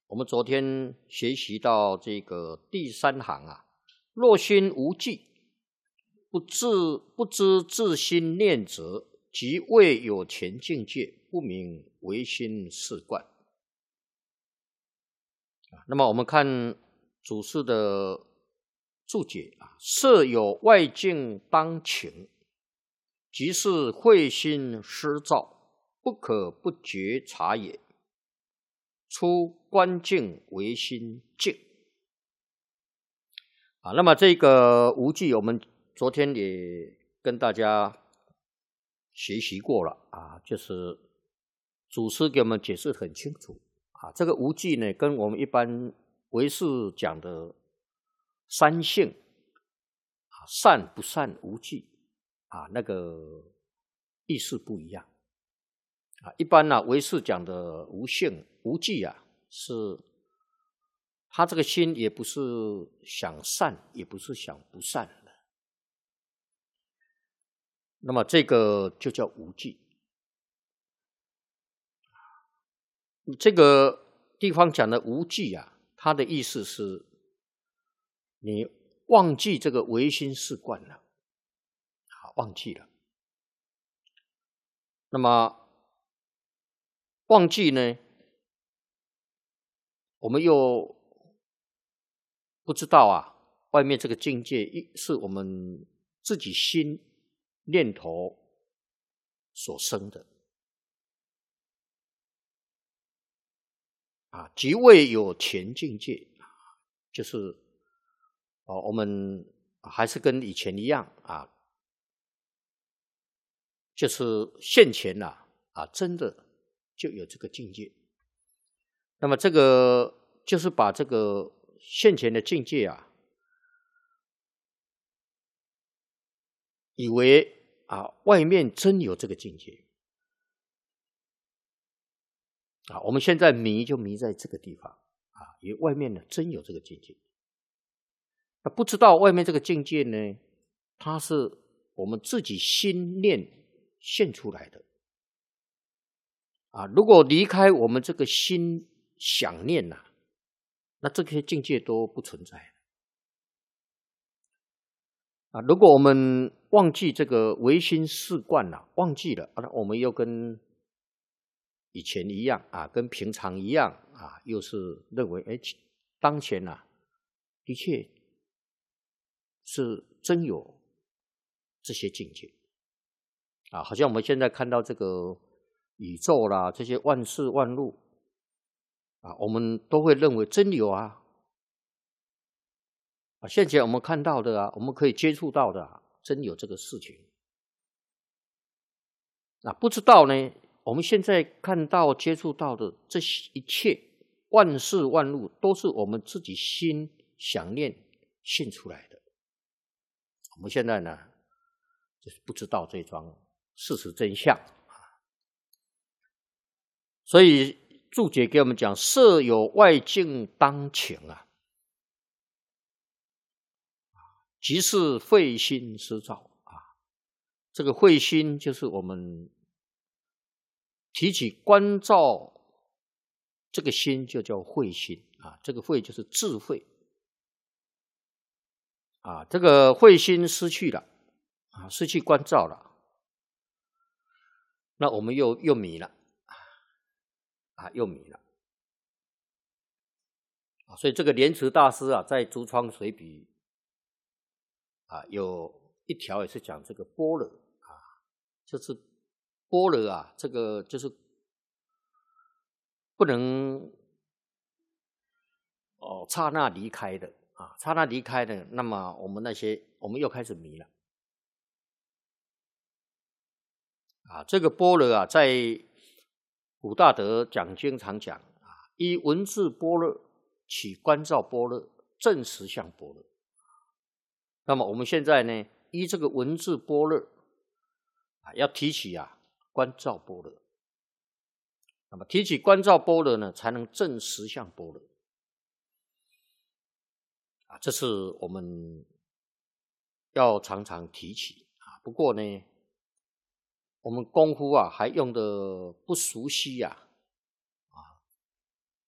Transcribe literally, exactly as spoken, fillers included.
我们昨天学习到这个第三行啊，若心无记，不知不知自心念者，即未有前境界，不明唯心是观。那么我们看祖师的注解啊，设有外境当情，即是慧心失照，不可不觉察也。出观境为心境啊，那么这个无记，我们昨天也跟大家学习过了啊，就是祖师给我们解释很清楚啊。这个无记呢，跟我们一般唯识讲的三性啊，善不善无记啊，那个意思不一样啊。一般呢、啊，唯识讲的无性无记啊，是他这个心也不是想善，也不是想不善的。那么这个就叫无记。这个地方讲的无记啊，它的意思是你忘记这个唯心是观了，啊，忘记了。那么忘记呢，我们又不知道啊，外面这个境界是我们自己心念头所生的啊，即未有前境界，就是哦，我们还是跟以前一样啊，就是现前呐 啊, 啊，真的就有这个境界。那么这个就是把这个现前的境界啊，以为啊外面真有这个境界啊，我们现在迷就迷在这个地方啊，因为外面呢真有这个境界。那不知道外面这个境界呢，它是我们自己心念现出来的啊。如果离开我们这个心想念呐、啊，那这些境界都不存在啊。如果我们忘记这个唯心是观了，忘记了，啊，我们又跟以前一样啊，跟平常一样啊，又是认为哎，当前啊，的确是真有这些境界啊，好像我们现在看到这个宇宙啦，这些万事万物啊，我们都会认为真有啊。啊，现前我们看到的啊，我们可以接触到的啊，真有这个事情。啊，不知道呢，我们现在看到接触到的这一切万事万物，都是我们自己心想念现出来的。我们现在呢，就是不知道这桩事实真相。所以注解给我们讲，设有外境当情啊，即是慧心失照啊。这个慧心就是我们提起观照这个心，就叫慧心啊。这个慧就是智慧啊。这个慧心失去了啊，失去观照了，那我们又又迷了。啊，又迷了啊！所以这个莲池大师啊，在《竹窗随笔》啊，有一条也是讲这个般若啊，就是般若啊，这个就是不能哦刹那离开的啊，刹那离开的，那么我们那些我们又开始迷了啊。这个般若啊，在古大德讲经常讲啊，依文字般若起观照般若，证实相般若。那么我们现在呢，依这个文字般若啊，要提起啊观照般若。那么提起观照般若呢，才能证实相般若啊，这是我们要常常提起啊。不过呢，我们功夫啊还用的不熟悉啊。